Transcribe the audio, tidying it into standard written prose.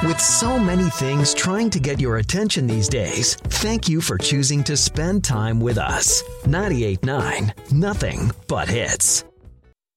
With so many things trying to get your attention these days, thank you for choosing to spend time with us. 98.9, nothing but hits.